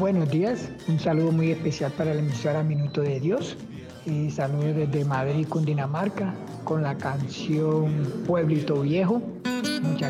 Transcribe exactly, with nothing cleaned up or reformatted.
Buenos días, un saludo muy especial para la emisora Minuto de Dios y saludos desde Madrid, Cundinamarca, con la canción Pueblito Viejo. Muchas